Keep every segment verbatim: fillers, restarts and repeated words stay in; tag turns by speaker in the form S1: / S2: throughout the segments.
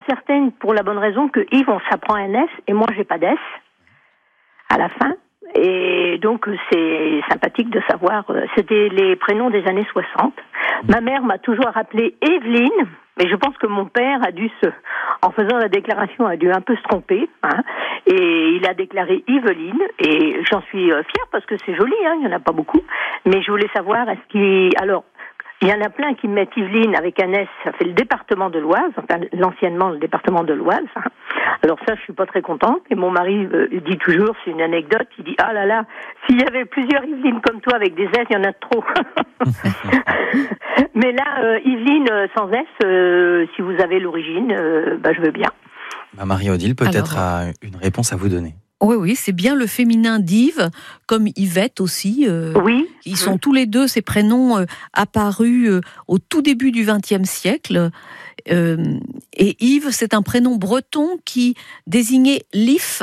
S1: certaine pour la bonne raison que Yves, on s'apprend un S et moi j'ai pas d'S à la fin. Et donc c'est sympathique de savoir, c'était les prénoms des années soixante. Ma mère m'a toujours appelée Evelyne, mais je pense que mon père a dû se, en faisant la déclaration, a dû un peu se tromper, hein, et il a déclaré Yveline, et j'en suis fière parce que c'est joli, hein, il n'y en a pas beaucoup, mais je voulais savoir, est-ce qu'il, alors, il y en a plein qui mettent Yveline avec un S, ça fait le département de l'Oise, enfin l'anciennement le département de l'Oise. Hein. Alors ça, je suis pas très contente. Et mon mari euh, dit toujours, c'est une anecdote, il dit ah là là, s'il y avait plusieurs Yvelines comme toi avec des S, il y en a trop. Mais là, euh, Yveline euh, sans S, euh, si vous avez l'origine, euh, bah je veux bien.
S2: Bah, Marie-Odile peut-être Alors, a une réponse à vous donner.
S3: Oui, oui, c'est bien le féminin d'Yves, comme Yvette aussi. Euh,
S1: oui.
S3: Ils sont tous les deux, ces prénoms euh, apparus euh, au tout début du vingtième siècle. Euh, et Yves, c'est un prénom breton qui désignait l'if,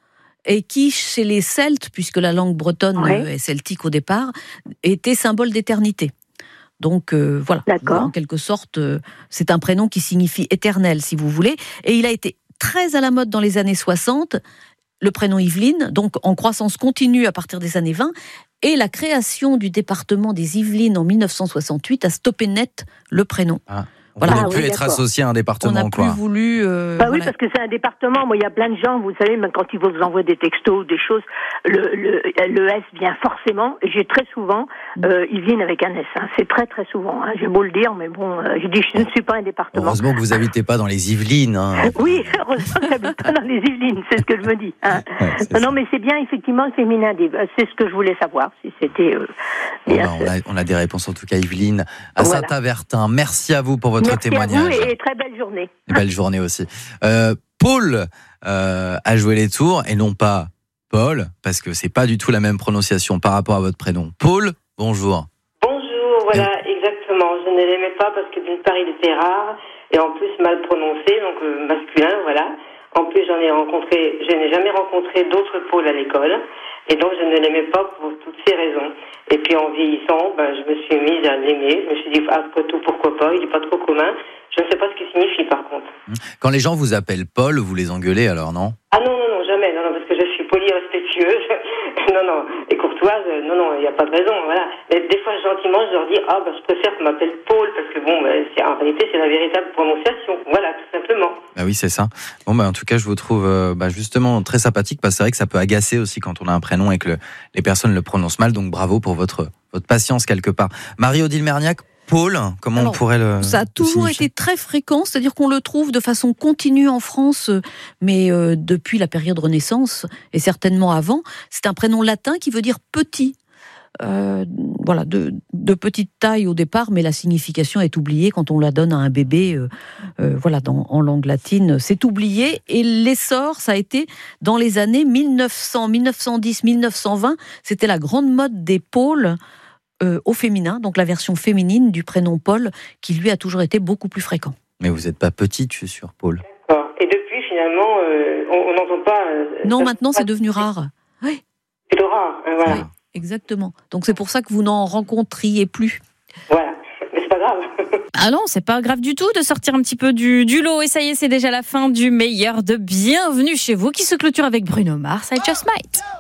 S3: et qui, chez les Celtes, puisque la langue bretonne oui. euh, est celtique au départ, était symbole d'éternité. Donc euh, voilà,
S1: D'accord.
S3: en quelque sorte, euh, c'est un prénom qui signifie éternel, si vous voulez. Et il a été très à la mode dans les années soixante, le prénom Yveline, donc en croissance continue à partir des années vingt, et la création du département des Yvelines en dix-neuf cent soixante-huit a stoppé net le prénom.
S2: Ah. On
S3: Voilà.
S2: n'a
S1: Ah,
S2: plus
S1: oui,
S2: être
S1: d'accord.
S2: associé à un département,
S3: On n'a
S2: quoi.
S3: plus voulu... Euh,
S1: bah oui,
S3: voilà.
S1: parce que c'est un département. Moi, il y a plein de gens, vous savez, même quand ils vous envoient des textos ou des choses, le, le, le S vient forcément. J'ai très souvent euh, Yveline avec un S. Hein. C'est très, très souvent. Hein. J'ai beau le dire, mais bon, euh, je dis je ne suis pas un département.
S2: Heureusement que vous n'habitez pas dans les Yvelines. Hein.
S1: Oui, heureusement que je n'habite pas dans les Yvelines, c'est ce que je me dis. Hein.
S2: Ouais,
S1: non, non, mais c'est bien, effectivement, le féminin d'Yves. C'est ce que je voulais savoir, si c'était... Euh,
S2: bon,
S1: bien
S2: bah, on, a, on a des réponses, en tout cas, Yveline, à
S1: Voilà.
S2: Saint-Avertin. Merci à vous pour votre
S1: Merci
S2: témoignage.
S1: à vous et très belle journée.
S2: Et belle journée aussi. Euh, Paul euh, a joué les tours et non pas Paul, parce que c'est pas du tout la même prononciation par rapport à votre prénom. Paul, bonjour.
S4: Bonjour, voilà, et... exactement. Je ne l'aimais pas parce que d'une part il était rare et en plus mal prononcé, donc euh, masculin, voilà. En plus j'en ai rencontré, je n'ai jamais rencontré d'autres Paul à l'école et donc je ne l'aimais pas pour toutes ces raisons. Et puis en vieillissant, ben, je me suis mise à l'aimer. Je me suis dit, après tout, pourquoi pas, il n'est pas trop commun. Je ne sais pas ce qu'il signifie par contre.
S2: Quand les gens vous appellent Paul, vous les engueulez alors, non ?
S4: Ah non, non, non, jamais. Non, non, parce que je suis polie, respectueuse. non, non, et courtoise. Non, non, il n'y a pas de raison. Voilà. Mais des fois, gentiment, je leur dis, ah, ben, je préfère qu'on m'appelle Paul, parce que bon, ben, c'est, en réalité, c'est la véritable prononciation. Voilà, tout simplement.
S2: Bah oui, c'est ça. Bon, bah, en tout cas, je vous trouve euh, bah, justement très sympathique, parce que c'est vrai que ça peut agacer aussi quand on a un prénom et que le, les personnes le prononcent mal. Donc bravo pour votre, votre patience quelque part. Marie-Odile Merniac, Paul, comment
S3: Alors,
S2: on pourrait le
S3: Ça a toujours
S2: signifier ?
S3: été très fréquent, c'est-à-dire qu'on le trouve de façon continue en France, mais euh, depuis la période Renaissance, et certainement avant. C'est un prénom latin qui veut dire petit. Euh, voilà, de, de petite taille au départ, mais la signification est oubliée quand on la donne à un bébé. Euh, euh, voilà, dans, en langue latine, c'est oublié. Et l'essor, ça a été dans les années mille neuf cents, mille neuf cent dix, mille neuf cent vingt. C'était la grande mode des Pauls euh, au féminin, donc la version féminine du prénom Paul, qui lui a toujours été beaucoup plus fréquent.
S2: Mais vous n'êtes pas petite, je suis sûr, Paul.
S4: D'accord. Et depuis, finalement, euh, on n'entend pas... Euh,
S3: non,
S4: ça,
S3: maintenant,
S4: pas...
S3: c'est devenu rare. Oui.
S4: C'est rare, hein, voilà.
S3: Oui, exactement. Donc c'est pour ça que vous n'en rencontriez plus.
S4: Voilà, mais c'est pas grave.
S5: Ah non, c'est pas grave du tout de sortir un petit peu du, du lot. Et ça y est, c'est déjà la fin du meilleur de Bienvenue chez vous qui se clôture avec Bruno Mars, I Just Might.